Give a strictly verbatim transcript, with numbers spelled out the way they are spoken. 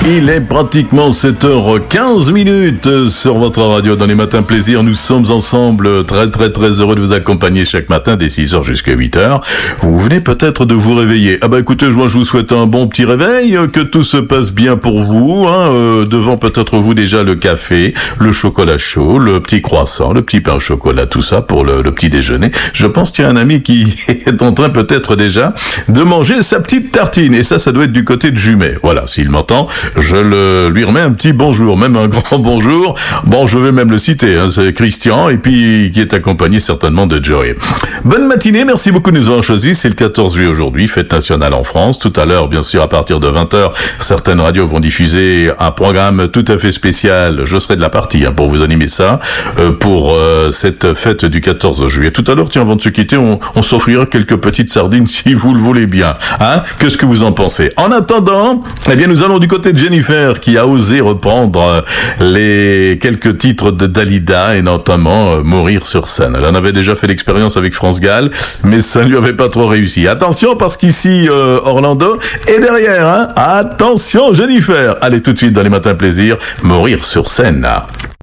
Il est pratiquement sept heures quinze minutes sur votre radio dans les matins plaisir. Nous sommes ensemble très très très heureux de vous accompagner chaque matin dès six heures jusqu'à huit heures. Vous venez peut-être de vous réveiller. Ah bah écoutez, moi je vous souhaite un bon petit réveil, que tout se passe bien pour vous. Hein, euh, devant peut-être vous déjà le café, le chocolat chaud, le petit croissant, le petit pain au chocolat, tout ça pour le, le petit déjeuner. Je pense qu'il y a un ami qui est en train peut-être déjà de manger sa petite tartine. Et ça, ça doit être du côté de Jumet. Voilà, s'il m'entend, je le, lui remets un petit bonjour, même un grand bonjour. Bon, je vais même le citer, hein, c'est Christian, et puis qui est accompagné certainement de Joey. Bonne matinée, merci beaucoup de nous avoir choisis. C'est le quatorze juillet aujourd'hui, fête nationale en France. Tout à l'heure, bien sûr, à partir de vingt heures, certaines radios vont diffuser un programme tout à fait spécial. Je serai de la partie hein, pour vous animer ça, euh, pour euh, cette fête du quatorze juillet. Tout à l'heure, tiens, avant de se quitter, on, on s'offrira quelques petites sardines si vous le voulez bien. Hein, qu'est-ce que vous en pensez? En attendant, eh bien, nous allons du côté de Jennifer qui a osé reprendre les quelques titres de Dalida et notamment euh, Mourir sur scène. Elle en avait déjà fait l'expérience avec France Gall, mais ça ne lui avait pas trop réussi. Attention parce qu'ici euh, Orlando est derrière. Hein. Attention Jennifer. Allez tout de suite dans les matins plaisir, Mourir sur scène.